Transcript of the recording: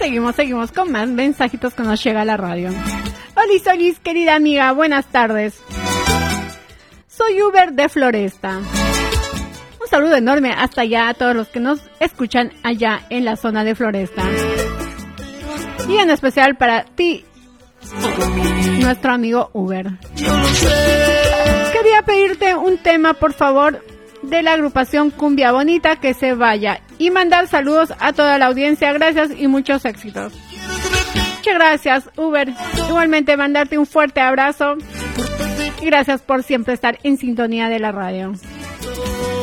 seguimos con más mensajitos que nos llega a la radio. Hola, querida amiga, buenas tardes. Soy Uber de Floresta. Un saludo enorme hasta allá a todos los que nos escuchan allá en la zona de Floresta. Y en especial para ti, nuestro amigo Uber. Quería pedirte un tema, por favor, de la agrupación Cumbia Bonita, Que Se Vaya, y mandar saludos a toda la audiencia. Gracias y muchos éxitos. Muchas gracias, Uber. Igualmente mandarte un fuerte abrazo y gracias por siempre estar en sintonía de la radio.